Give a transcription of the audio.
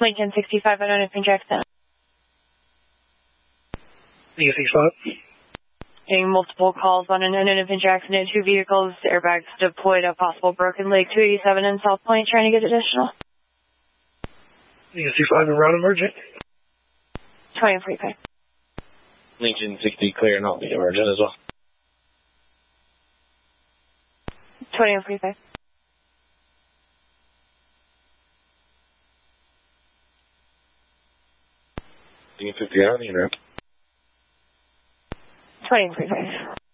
Lincoln 65 on Open Jackson. Lincoln 65. Getting multiple calls on an Open Jackson and 2 vehicles, airbags deployed, a possible broken leg, 287 in South Point, trying to get additional. Lincoln 65 en route emergent. 20 and 45. Lincoln 60 clear and I'll be emergent as well. 20 and 45. Lincoln 50 on the internet. 20 and 45.